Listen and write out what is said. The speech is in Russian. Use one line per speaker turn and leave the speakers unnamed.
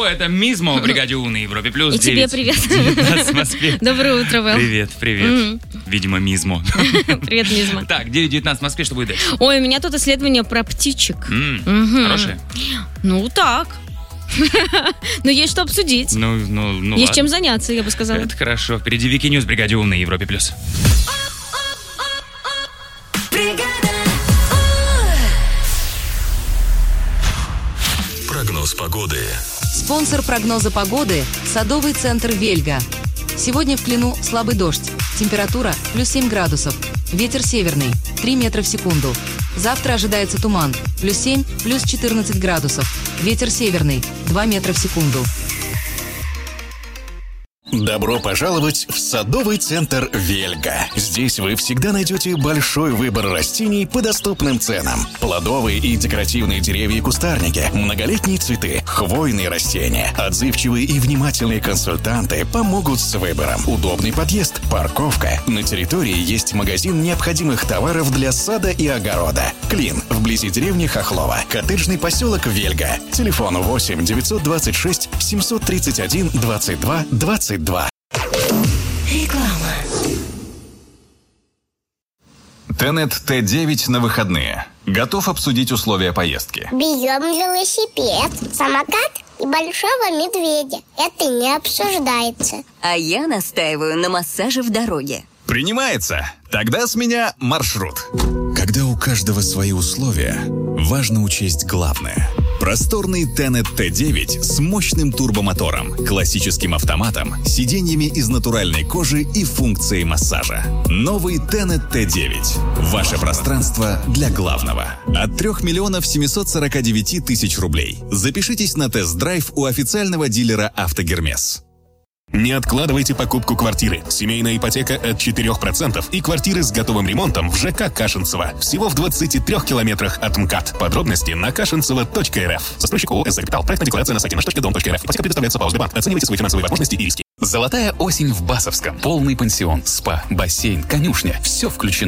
О, это Мизмо в бригаде У на Европе плюс.
И тебе привет.
19 в Москве.
Доброе утро, Вэл.
Привет. Видимо, Мизмо.
Привет, Мизмо.
Так, 9:19 в Москве, что будет дальше?
Ой, у меня тут исследование про птичек.
Хорошее?
Ну, так. Но есть что обсудить.
Ну,
Есть
ладно.
чем заняться, я бы сказала.
Это хорошо. Впереди Вики Ньюс в бригаде У на Европе плюс.
Прогноз погоды.
Спонсор прогноза погоды – садовый центр «Вельга». Сегодня в Клину слабый дождь. Температура – плюс 7 градусов. Ветер северный – 3 метра в секунду. Завтра ожидается туман. Плюс 7, плюс 14 градусов. Ветер северный – 2 метра в секунду.
Добро пожаловать в садовый центр «Вельга». Здесь вы всегда найдете большой выбор растений по доступным ценам. Плодовые и декоративные деревья и кустарники, многолетние цветы, хвойные растения. Отзывчивые и внимательные консультанты помогут с выбором. Удобный подъезд, парковка. На территории есть магазин необходимых товаров для сада и огорода. Клин, вблизи деревни Хохлова. Коттеджный поселок «Вельга». Телефон 8 926 731 22 22.
Реклама.
Тенет Т9 на выходные. Готов обсудить условия поездки?
Берем велосипед, самокат и большого медведя. Это не обсуждается.
А я настаиваю на массаже в дороге.
Принимается. Тогда с меня маршрут.
Когда у каждого свои условия, важно учесть главное. Просторный Тенет Т9 с мощным турбомотором, классическим автоматом, сиденьями из натуральной кожи и функцией массажа. Новый Тенет Т9. Ваше пространство для главного. От 3 миллионов 749 тысяч рублей. Запишитесь на тест-драйв у официального дилера «Автогермес».
Не откладывайте покупку квартиры. Семейная ипотека от 4% и квартиры с готовым ремонтом в ЖК Кашинцево. Всего в 23 километрах от МКАД. Подробности на кашинцево.рф. Застройщик ООО «СЗ Капитал». Проектная декларация на сайте nаш.дом.рф. Ипотека предоставляется по Сбербанк. Оценивайте свои финансовые возможности и риски.
Золотая осень в Басовском. Полный пансион, спа, бассейн, конюшня. Все включено.